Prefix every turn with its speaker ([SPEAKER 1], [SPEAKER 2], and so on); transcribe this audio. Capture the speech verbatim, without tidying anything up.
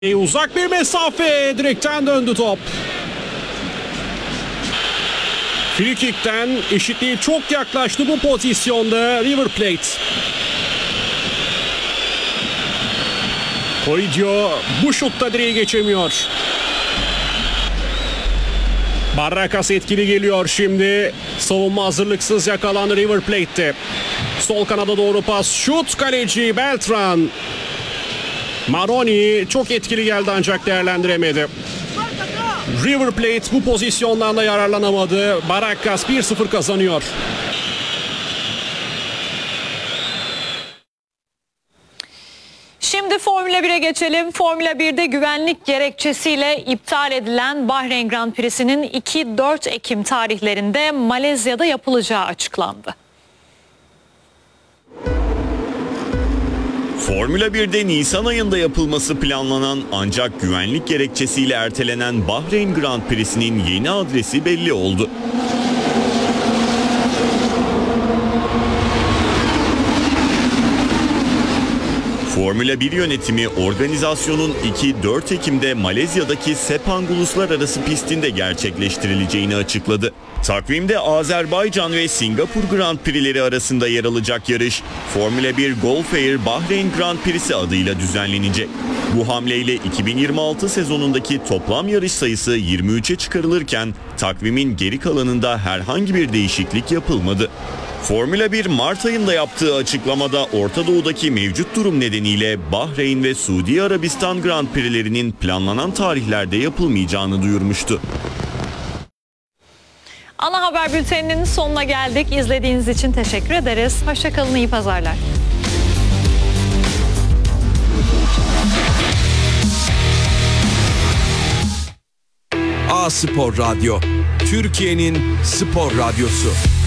[SPEAKER 1] Uzak bir mesafe, direkten döndü top. Frikik'ten eşitliği çok yaklaştı bu pozisyonda River Plate. Corridio bu şutta direği geçemiyor. Barracas etkili geliyor şimdi. Savunma hazırlıksız yakalandı River Plate'te. Sol kanada doğru pas, şut, kaleci Beltran. Maroni çok etkili geldi ancak değerlendiremedi. River Plate bu pozisyondan da yararlanamadı. Barracas bir sıfır kazanıyor.
[SPEAKER 2] Şimdi Formula bire geçelim. Formula birde güvenlik gerekçesiyle iptal edilen Bahreyn Grand Prix'sinin iki dört Ekim tarihlerinde Malezya'da yapılacağı açıklandı.
[SPEAKER 3] Formula birde Nisan ayında yapılması planlanan ancak güvenlik gerekçesiyle ertelenen Bahreyn Grand Prix'sinin yeni adresi belli oldu. Formula bir yönetimi organizasyonun iki dört Ekim'de Malezya'daki Sepang Uluslararası pistinde gerçekleştirileceğini açıkladı. Takvimde Azerbaycan ve Singapur Grand Prix'leri arasında yer alacak yarış Formula bir Gulf Air Bahreyn Grand Prix'si adıyla düzenlenecek. Bu hamleyle iki bin yirmi altı sezonundaki toplam yarış sayısı yirmi üçe çıkarılırken takvimin geri kalanında herhangi bir değişiklik yapılmadı. Formula bir Mart ayında yaptığı açıklamada Orta Doğu'daki mevcut durum nedeniyle Bahreyn ve Suudi Arabistan Grand Prix'lerinin planlanan tarihlerde yapılmayacağını duyurmuştu.
[SPEAKER 2] Ana haber bülteninin sonuna geldik. İzlediğiniz için teşekkür ederiz. Hoşça kalın, iyi pazarlar.
[SPEAKER 4] A Spor Radyo, Türkiye'nin spor radyosu.